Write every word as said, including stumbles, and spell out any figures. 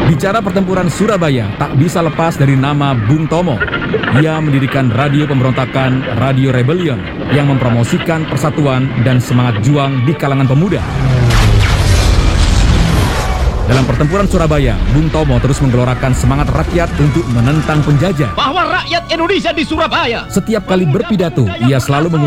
Bicara pertempuran Surabaya, tak bisa lepas dari nama Bung Tomo. Ia mendirikan radio pemberontakan Radio Rebellion yang mempromosikan persatuan dan semangat juang di kalangan pemuda. Dalam pertempuran Surabaya, Bung Tomo terus menggelorakan semangat rakyat untuk menentang penjajah. Bahwa rakyat Indonesia di Surabaya Setiap kali berpidato, ia selalu menggunakan